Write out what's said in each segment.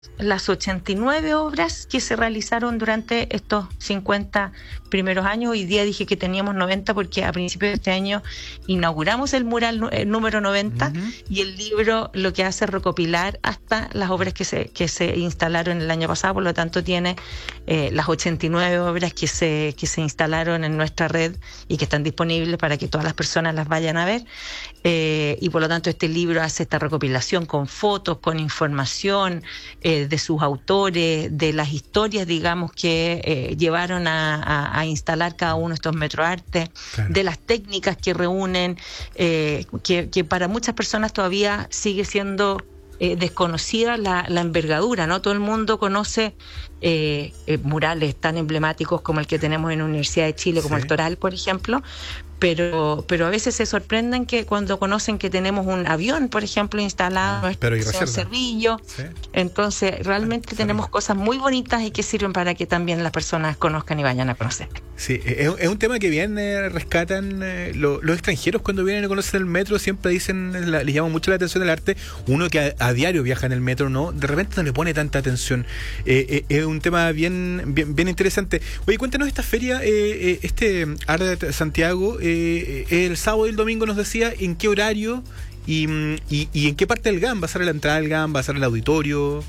las 89 obras que se realizaron durante estos 50 primeros años. Hoy día dije que teníamos 90 porque a principios de este año inauguramos el mural número 90, y el libro lo que hace es recopilar hasta las obras que se instalaron el año pasado. Por lo tanto tiene las 89 obras que se instalaron en nuestra red y que están disponibles para que todas las personas las vayan a ver, y por lo tanto este libro hace esta recopilación con fotos, con información de sus autores, de las historias, digamos, que llevaron a instalar cada uno de estos metroartes, claro, de las técnicas que reúnen, que para muchas personas todavía sigue siendo desconocida la envergadura, ¿no? Todo el mundo conoce murales tan emblemáticos como el que tenemos en la Universidad de Chile, como el Toral, por ejemplo, pero a veces se sorprenden que cuando conocen que tenemos un avión, por ejemplo, instalado en Cerrillo. Sí. Entonces, realmente tenemos cosas muy bonitas y que sirven para que también las personas conozcan y vayan a conocer. Sí, es un tema que bien rescatan los extranjeros cuando vienen a conocer el metro. Siempre dicen, les llama mucho la atención el arte. Uno que a diario viaja en el metro, ¿no? De repente no le pone tanta atención. Es un tema bien interesante. Oye, cuéntanos esta feria, este Art Santiago, el sábado y el domingo nos decía en qué horario y en qué parte del GAM. ¿Va a ser la entrada del GAM? ¿Va a ser el auditorio?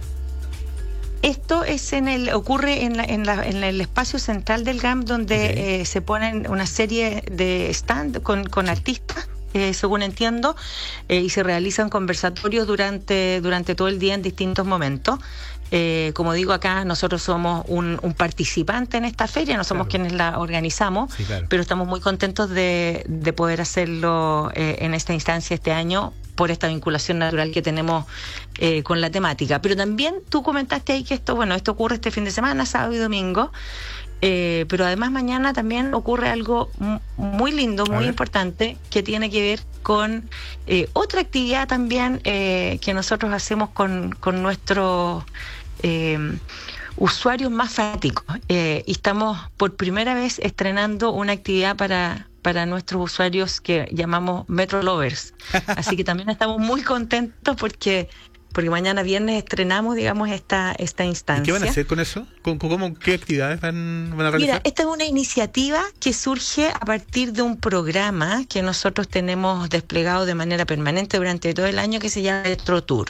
Esto es ocurre en el espacio central del GAM, donde se ponen una serie de stand con artistas, según entiendo, y se realizan conversatorios durante todo el día en distintos momentos. Como digo, acá nosotros somos un participante en esta feria, no somos quienes la organizamos, pero estamos muy contentos de poder hacerlo en esta instancia este año, por esta vinculación natural que tenemos con la temática. Pero también tú comentaste ahí que esto ocurre este fin de semana, sábado y domingo, pero además mañana también ocurre algo muy lindo, muy importante, que tiene que ver con otra actividad también que nosotros hacemos con nuestros usuarios más fanáticos, y estamos por primera vez estrenando una actividad para nuestros usuarios que llamamos Metro Lovers. Así que también estamos muy contentos porque mañana viernes estrenamos, digamos, esta instancia. ¿Y qué van a hacer con eso? ¿Qué actividades van a realizar? Mira, esta es una iniciativa que surge a partir de un programa que nosotros tenemos desplegado de manera permanente durante todo el año, que se llama Metro Tour.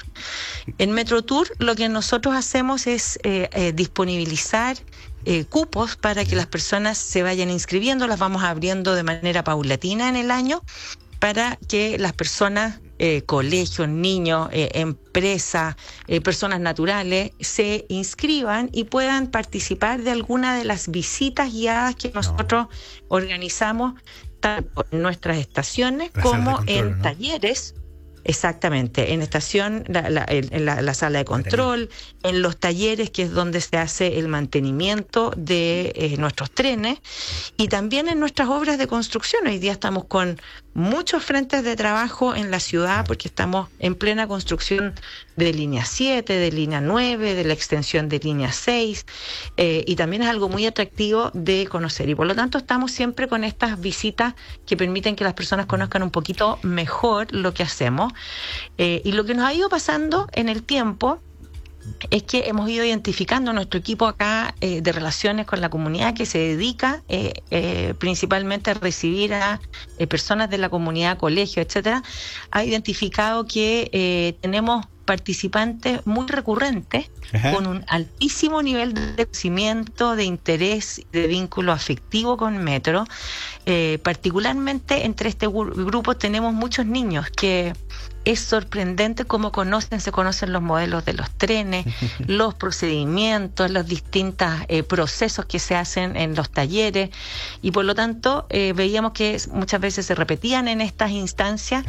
En Metro Tour lo que nosotros hacemos es disponibilizar cupos para que las personas se vayan inscribiendo. Las vamos abriendo de manera paulatina en el año para que las personas, colegios, niños, empresas, personas naturales, se inscriban y puedan participar de alguna de las visitas guiadas que nosotros organizamos, tanto en nuestras estaciones como en talleres. Exactamente, en estación, en la sala de control, en los talleres, que es donde se hace el mantenimiento de nuestros trenes, y también en nuestras obras de construcción. Hoy día estamos con muchos frentes de trabajo en la ciudad, porque estamos en plena construcción de línea 7, de línea 9, de la extensión de línea 6, y también es algo muy atractivo de conocer, y por lo tanto estamos siempre con estas visitas que permiten que las personas conozcan un poquito mejor lo que hacemos. Y lo que nos ha ido pasando en el tiempo es que hemos ido identificando nuestro equipo acá de relaciones con la comunidad, que se dedica principalmente a recibir a personas de la comunidad, colegios, etcétera. Ha identificado que tenemos participantes muy recurrentes, con un altísimo nivel de conocimiento, de interés, de vínculo afectivo con Metro. Particularmente entre este grupo tenemos muchos niños que es sorprendente cómo se conocen los modelos de los trenes, los procedimientos, los distintos procesos que se hacen en los talleres, y por lo tanto veíamos que muchas veces se repetían en estas instancias,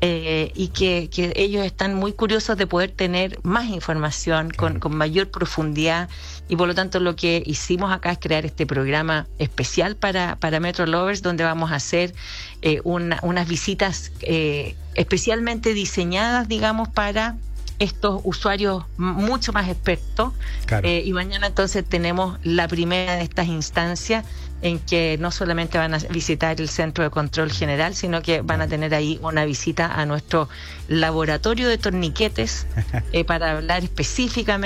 y que ellos están muy curiosos de poder tener más información con mayor profundidad, y por lo tanto lo que hicimos acá es crear este programa especial para Metro Lovers, donde vamos a hacer unas visitas especialmente diseñadas, digamos, para estos usuarios mucho más expertos. Claro. Y mañana entonces tenemos la primera de estas instancias en que no solamente van a visitar el Centro de Control General, sino que van a tener ahí una visita a nuestro laboratorio de torniquetes para hablar específicamente